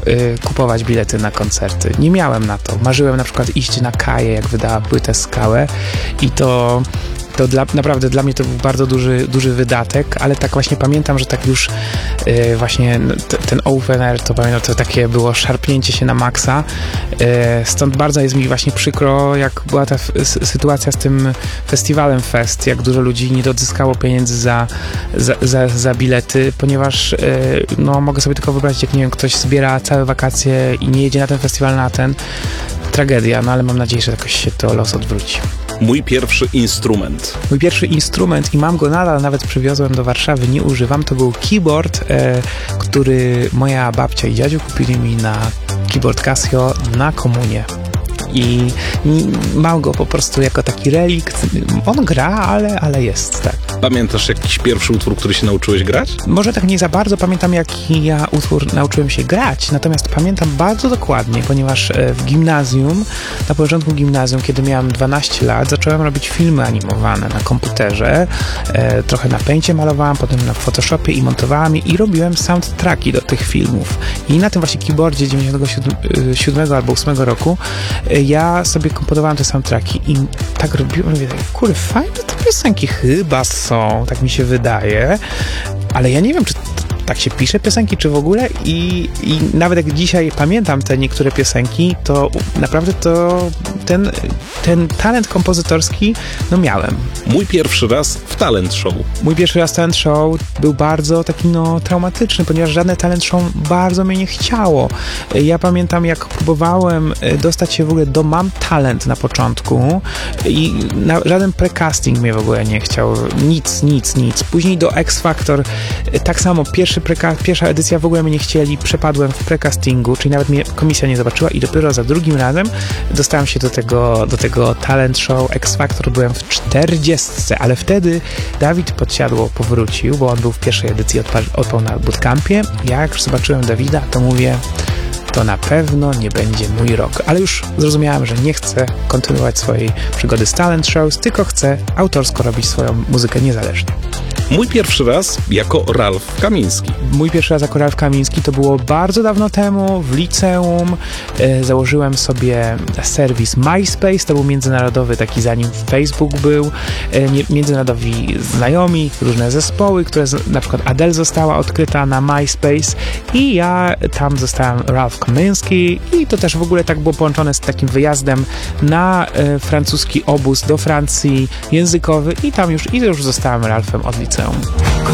kupować bilety na koncerty. Nie miałem na to. Marzyłem na przykład iść na Kaję, jak wydała płytę Skałę i to naprawdę dla mnie to był bardzo duży wydatek, ale tak właśnie pamiętam, że tak już właśnie ten open air, to pamiętam, to takie było szarpnięcie się na maksa. Stąd bardzo jest mi właśnie przykro, jak była ta sytuacja z tym festiwalem Fest, jak dużo ludzi nie odzyskało pieniędzy za bilety, ponieważ no, mogę sobie tylko wyobrazić, jak nie wiem, ktoś zbiera całe wakacje i nie jedzie na ten festiwal, na ten. Tragedia, no ale mam nadzieję, że jakoś się to los odwróci. Mój pierwszy instrument. Mój pierwszy instrument i mam go nadal, nawet przywiozłem do Warszawy, nie używam, to był keyboard, który moja babcia i dziadziu kupili mi na keyboard Casio na komunię. I mam go po prostu jako taki relikt. On gra, ale jest, tak. Pamiętasz jakiś pierwszy utwór, który się nauczyłeś grać? Może tak nie za bardzo pamiętam, jaki ja utwór nauczyłem się grać, natomiast pamiętam bardzo dokładnie, ponieważ w gimnazjum, na początku gimnazjum, kiedy miałem 12 lat, zacząłem robić filmy animowane na komputerze. Trochę na Paincie malowałem, potem na Photoshopie i montowałem je i robiłem soundtracki do tych filmów. I na tym właśnie keyboardzie 97 albo 8 roku ja sobie komponowałem te soundtracki i tak robiłem, mówię, kurde, fajne te piosenki chyba są, tak mi się wydaje, ale ja nie wiem, czy tak się pisze piosenki, czy w ogóle i nawet jak dzisiaj pamiętam te niektóre piosenki, to naprawdę to ten talent kompozytorski, no miałem. Mój pierwszy raz w talent show. Mój pierwszy raz talent show był bardzo taki, no, traumatyczny, ponieważ żadne talent show bardzo mnie nie chciało. Ja pamiętam, jak próbowałem dostać się w ogóle do Mam Talent na początku i żaden precasting mnie w ogóle nie chciał. Nic. Później do X Factor tak samo, pierwsza edycja w ogóle mnie nie chcieli, przepadłem w precastingu, czyli nawet mnie komisja nie zobaczyła i dopiero za drugim razem dostałem się do tego talent show X Factor, byłem w 40, ale wtedy Dawid Podsiadło powrócił, bo on był w pierwszej edycji, odpał na bootcampie. Ja jak już zobaczyłem Dawida, to mówię, to na pewno nie będzie mój rok. Ale już zrozumiałem, że nie chcę kontynuować swojej przygody z talent shows, tylko chcę autorsko robić swoją muzykę niezależnie. Mój pierwszy raz jako Ralf Kamiński. Mój pierwszy raz jako Ralf Kamiński to było bardzo dawno temu, w liceum. Założyłem sobie serwis MySpace, to był międzynarodowy, taki zanim Facebook był. Międzynarodowi znajomi, różne zespoły, które na przykład Adele została odkryta na MySpace i ja tam zostałem Ralf Kamiński i to też w ogóle tak było połączone z takim wyjazdem na francuski obóz do Francji językowy i tam już zostałem Ralfem od liceum.